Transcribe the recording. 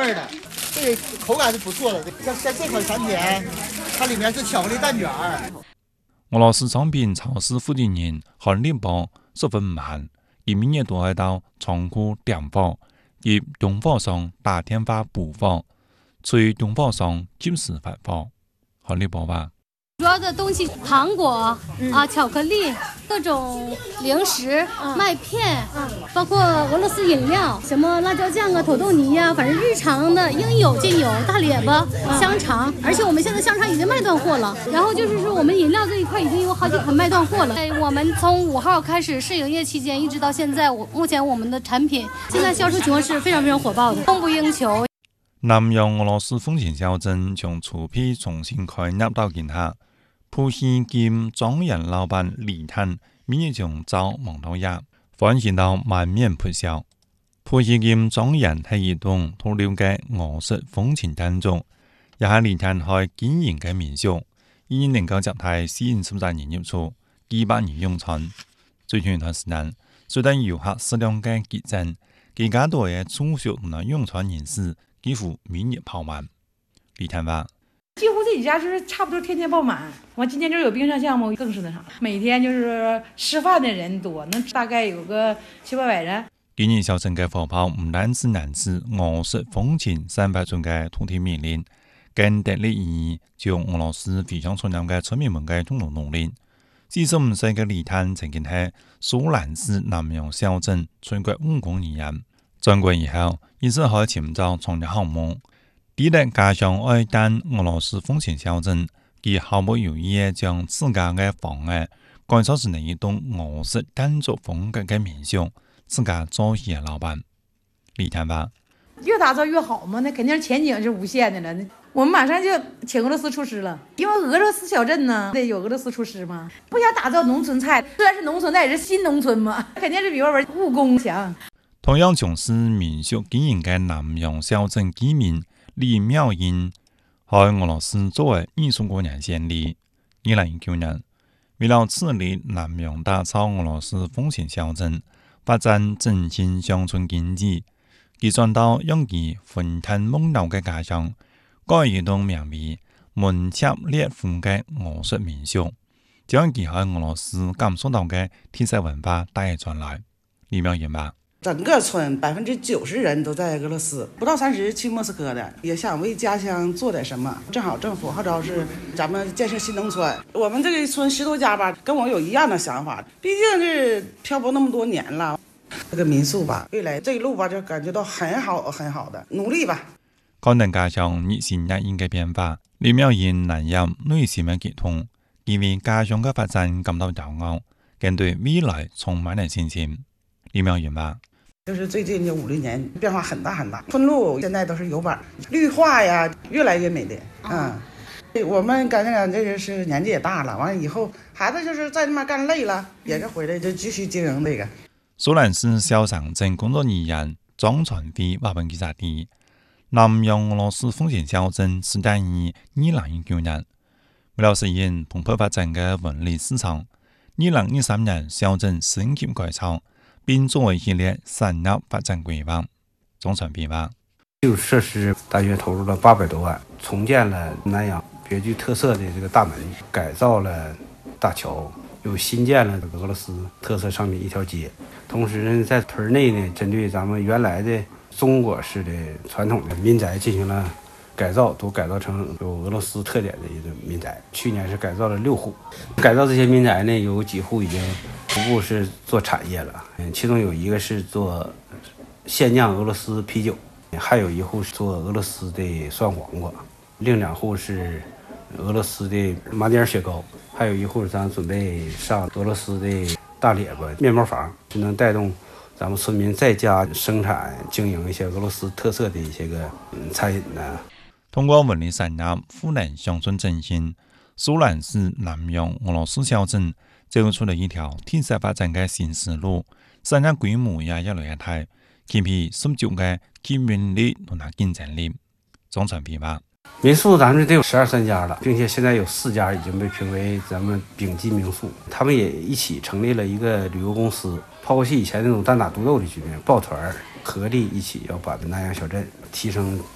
味的，这个口感是不错的。像这款产品，它里面是巧克力蛋卷。 俄羅斯產品超市負責人韓立波十分唔滿，而每日都喺度倉庫訂貨，及供貨商打電話補貨，催供貨商及時發貨。韓立波話： 主要的東西，糖果巧克力，各種零食、麥片，包括俄羅斯飲料，什麼辣椒醬啊、土豆泥呀，反正日常的應有盡有。大列巴、香腸，而且我們現在香腸已經賣斷貨了。然後就是說，我們飲料這一塊已經有好幾款賣斷貨了。我們從5號開始試營業期間，一直到現在，目前我們的產品現在銷售情況是非常非常火爆的，供不應求。 南洋俄羅斯風情小鎮將粗坯重新開入到今夏。浦西兼莊園老闆李坦每日將早忙到夜，歡喜到滿面撲笑。浦西兼莊園係一棟土料嘅俄式風情建築，也係李坦開經營嘅民宿，已能夠接待40人入住，幾百人用餐。最近一段時間，隨着遊客數量嘅激增，幾家多嘅住宿同用餐人士幾乎每日爆滿。李坦話： 幾乎這幾家就是差不多天天爆滿，完今天這有冰上項目更是那啥，每天就是吃飯的人多，能大概有個700-800人。 今年小鎮嘅火爆唔單止難自俄式風情散發出嘅土地魅力，更得力於將俄羅斯非常出名嘅村民們嘅共同努力。45歲嘅李坦曾經喺蘇蘭市南洋小鎮全國5公里人，轉國以後一直喺尋找創業項目。第一家鄉愛丹俄羅斯風情小鎮，佢毫不猶豫將自家嘅房屋改造成一棟俄式建築風格嘅民宿，自家做起老闆。李坦話： 越打造越好嘛，那肯定前景是無限的了。我們馬上就請俄羅斯廚師了，因為俄羅斯小鎮呢得有俄羅斯廚師嘛。不想打造農村菜，雖然是農村，但也是新農村嘛，肯定是比外邊務工強。 同樣從事民宿經營嘅南洋小鎮居民李妙英喺俄羅斯作為藝術過年獻禮。2019年，為了致力南洋打造俄羅斯風情小鎮，發展振興鄉村經濟，佢轉到用其風嘆夢遊嘅家鄉，蓋一棟名為門切列夫嘅俄式民宿，將佢喺俄羅斯感受到嘅特色文化帶轉來。李妙英話： 整個村90%人都在俄羅斯，不到30去莫斯科的，也想為家鄉做點什麼。正好政府號召是咱們建設新農村，我們這個村10多家吧，跟我有一樣的想法。畢竟是漂泊那麼多年了，這個民宿吧，未來這一路吧就感覺到很好很好的，努力吧。 看到家鄉日新月異嘅變化，李妙英難掩內心嘅激動，因為家鄉嘅發展感到驕傲，更對未來充滿了信心。李妙英話： 就是最近這5-6年變化很大很大，村路現在都是有板，綠化呀越來越美麗。我們感覺這是年紀也大了，完了以後孩子就是在那邊幹累了，也是回來就繼續經營這個。 蘇蘭市小城鎮工作人員張傳輝話俾記者聽，南洋俄羅斯風情小鎮是誕於2019年，為了實現蓬勃發展嘅文旅市場，2013年小鎮升級改造，並作為一系列產業發展規劃。張傳輝話： 基礎設施大約投入了800多萬，重建了南洋別具特色的這個大門，改造了大橋，又新建了俄羅斯特色商品一條街。同時呢，在屯內呢，針對咱們原來的中國式的傳統的民宅進行了改造，都改造成有俄羅斯特點的一個民宅。去年是改造了6戶，改造這些民宅呢，有幾戶已經逐步是做產業了。其中有一個是做現釀俄羅斯啤酒，還有一戶是做俄羅斯的酸黃瓜，另2戶是俄羅斯的麻碘雪糕，還有一戶咱準備上俄羅斯的大列巴面包房，就能帶動咱們村民在家生產經營一些俄羅斯特色的一些個餐飲呢。 通過文旅產業賦能鄉村振興，蘇蘭市南洋俄羅斯小鎮走出了一條特色發展嘅新思路，產業規模也越來越大，具備十足嘅吸引力同埋競爭力。張傳輝話： 民宿咱們得有12-13家了，並且現在有4家已經被評為咱們丙級民宿，他們也一起成立了一個旅遊公司，拋棄以前那種單打獨鬥的局面，抱團合力一起要把南洋小鎮提升